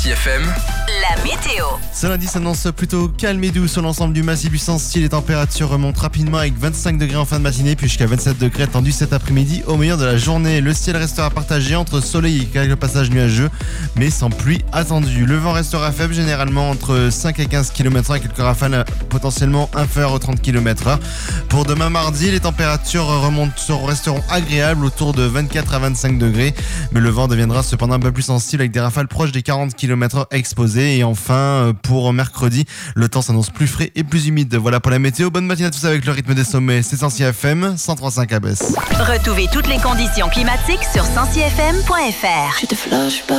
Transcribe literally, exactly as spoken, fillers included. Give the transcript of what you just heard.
Sensi F M, la météo. Ce lundi s'annonce plutôt calme et doux sur l'ensemble du massif du Sancy. Les températures remontent rapidement avec vingt-cinq degrés en fin de matinée, puis jusqu'à vingt-sept degrés attendus cet après-midi au meilleur de la journée. Le ciel restera partagé entre soleil et quelques passages nuageux, mais sans pluie attendue. Le vent restera faible, généralement entre cinq et quinze kilomètres heure, avec quelques rafales potentiellement inférieures aux trente kilomètres heure. Pour demain mardi, les températures remontent, resteront agréables autour de vingt-quatre à vingt-cinq degrés, mais le vent deviendra cependant un peu plus sensible avec des rafales proches des quarante kilomètres heure exposées. Et enfin, pour mercredi, le temps s'annonce plus frais et plus humide. Voilà pour la météo. Bonne matinée à tous avec le rythme des sommets. C'est Sensi F M, cent trois virgule cinq à Besse. Retrouvez toutes les conditions climatiques sur sensi f m point f r. Je te flash pas.